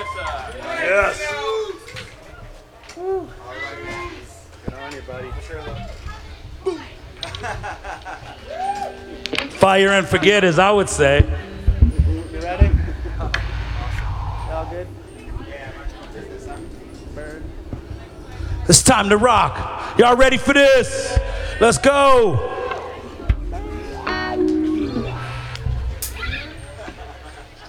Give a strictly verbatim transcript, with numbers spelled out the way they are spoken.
Yes. Good on you, buddy. Fire and forget, as I would say. You ready? All good? Bird. It's time to rock. Y'all ready for this? Let's go.